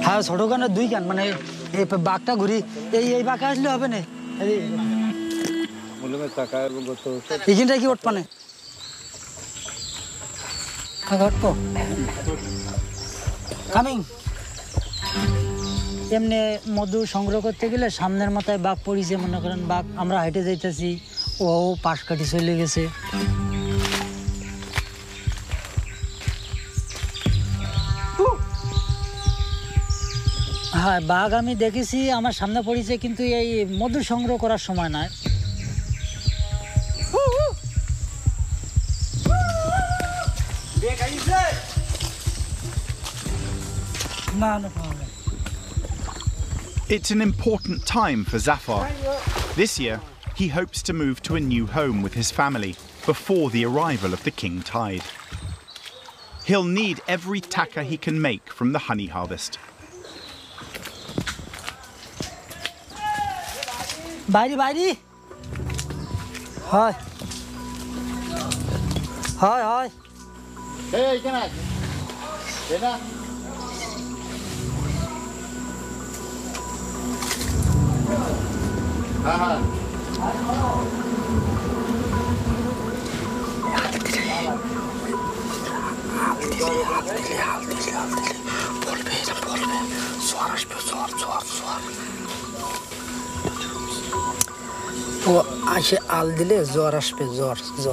হ্যাঁ ছোট কানে দুই কান মানে এই বাঘটা ঘুরি এই বাঘা আসলে হবে না এইখানটায় কি উঠপানে কামিং এমনি মধু সংগ্রহ করতে গেলে সামনের মাথায় বাঘ পড়িছে মনে করেন বাঘ আমরা হাইটে যাইতেছি ও পাশ কাটি চলে গেছে হ্যাঁ বাঘ আমি দেখেছি আমার সামনে পড়েছে কিন্তু এই মধু সংগ্রহ করার সময় নয় না না It's an important time for Zafar. This year, he hopes to move to a new home with his family before the arrival of the king tide. He'll need every taka he can make from the honey harvest. বাইরে বাইরে হয় হয় হয় এই কেন এটা হ্যাঁ হ্যাঁ বলবে জ্বর আসবে জ্বর জ্বর জ্বর ও আসে আল দিলে জ্বর আসবে জ্বর জ্বর